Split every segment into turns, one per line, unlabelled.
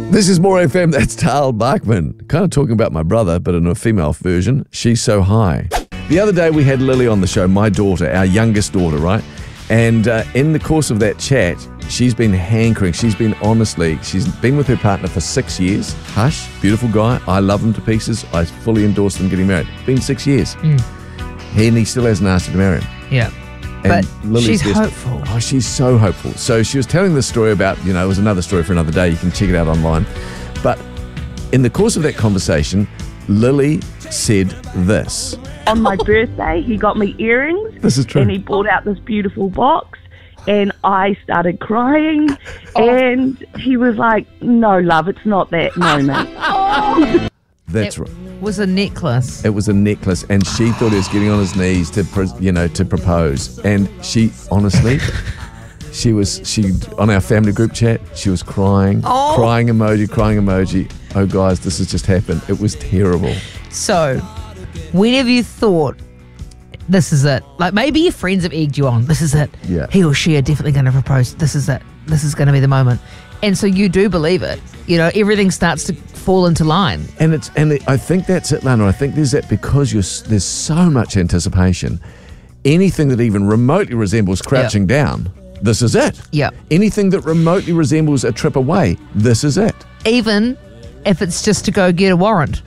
This is More FM, that's Tal Bachman. Kind of talking about my brother, but in a female version. She's so high. The other day we had Lily on the show, my daughter, our youngest daughter, right? And in the course of that chat, she's been hankering. She's been with her partner for 6 years. Hush, beautiful guy. I love him to pieces. I fully endorse them getting married. Been 6 years. He still hasn't asked her to marry him.
Yeah.
And
But
Lily's
she's hopeful.
Oh, she's so hopeful. So she was telling this story about, it was another story for another day. You can check it out online. But in the course of that conversation, Lily said this.
On my birthday, he got me earrings.
This is true.
And he brought out this beautiful box. And I started crying. And he was like, no, love, it's not that moment.
That's
It
right.
was a necklace.
It was a necklace, and she thought he was getting on his knees to propose. And she, honestly, she on our family group chat, she was crying, crying emoji. Oh, guys, this has just happened. It was terrible.
So, when have you thought, this is it? Like, maybe your friends have egged you on. This is it.
Yeah.
He or she are definitely going to propose. This is it. This is going to be the moment. And so you do believe it. Everything starts to fall into line.
And I think that's it, Lana. I think there's that because there's so much anticipation. Anything that even remotely resembles crouching down, this is it.
Yeah.
Anything that remotely resembles a trip away, this is it.
Even if it's just to go get a warrant.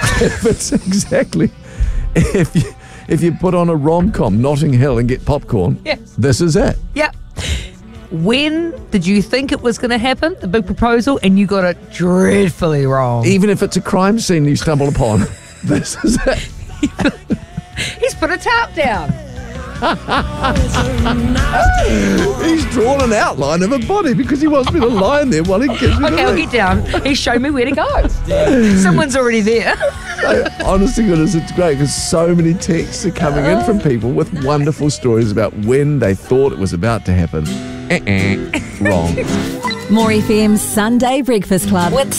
If you put on a rom-com, Notting Hill, and get popcorn, this is it.
Yeah. When did you think it was going to happen, the big proposal, and you got it dreadfully wrong?
Even if it's a crime scene you stumble upon, this is it.
He's put a tarp down.
He's drawn an outline of a body because he wants me to lie in there while he gives me
Okay, I'll get down. He showed me where to go. Someone's already there.
Honestly, goodness, it's great because so many texts are coming in from people with wonderful stories about when they thought it was about to happen. Wrong.
More FM's Sunday Breakfast Club with